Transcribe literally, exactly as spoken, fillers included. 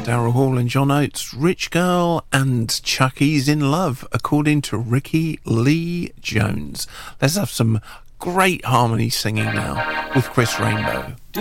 Daryl Hall and John Oates, Rich Girl and Chucky's in Love, according to Ricky Lee Jones. Let's have some great harmony singing now with Chris Rainbow.